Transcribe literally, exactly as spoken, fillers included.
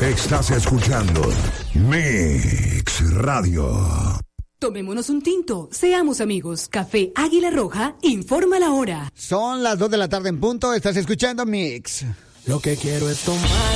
Estás escuchando Mix Radio. Tomémonos un tinto, seamos amigos. Café Águila Roja informa la hora. Son las dos de la tarde en punto, estás escuchando Mix. Lo que quiero es tomar